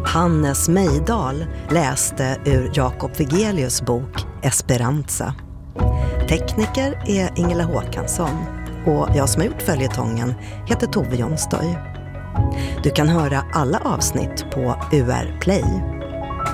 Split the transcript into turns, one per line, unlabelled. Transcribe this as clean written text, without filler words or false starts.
Hannes Mejdal läste ur Jakob Wigelius bok Esperanza. Tekniker är Ingela Håkansson och jag som har gjort följetongen heter Tove Jonstøy. Du kan höra alla avsnitt på UR Play.